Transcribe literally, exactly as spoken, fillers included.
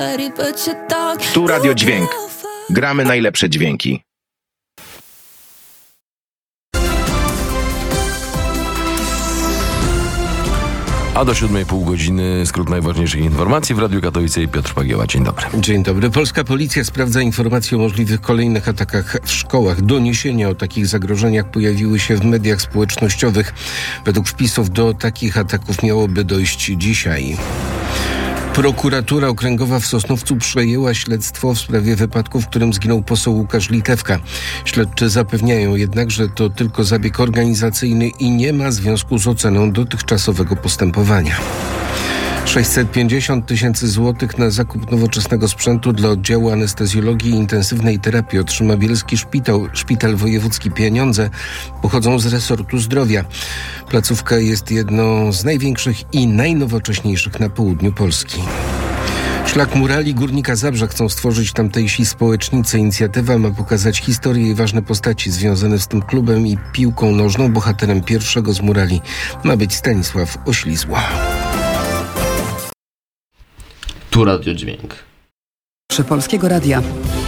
Tu Radio Dźwięk. Gramy najlepsze dźwięki. A do siódmej pół godziny skrót najważniejszych informacji w Radiu Katowice i Piotr Pagieła. Dzień dobry. Dzień dobry. Polska policja sprawdza informacje o możliwych kolejnych atakach w szkołach. Doniesienia o takich zagrożeniach pojawiły się w mediach społecznościowych. Według wpisów do takich ataków miałoby dojść dzisiaj. Prokuratura Okręgowa w Sosnowcu przejęła śledztwo w sprawie wypadku, w którym zginął poseł Łukasz Litewka. Śledczy zapewniają jednak, że to tylko zabieg organizacyjny i nie ma związku z oceną dotychczasowego postępowania. sześćset pięćdziesiąt tysięcy złotych na zakup nowoczesnego sprzętu dla oddziału anestezjologii i intensywnej terapii otrzyma Bielski Szpital, Szpital Wojewódzki. Pieniądze pochodzą z resortu zdrowia. Placówka jest jedną z największych i najnowocześniejszych na południu Polski. Szlak Murali Górnika Zabrza chcą stworzyć tamtejsi społecznicy. Inicjatywa ma pokazać historię i ważne postaci związane z tym klubem i piłką nożną. Bohaterem pierwszego z Murali ma być Stanisław Oślizło. Tu Radio Dźwięk. Polskiego Radia.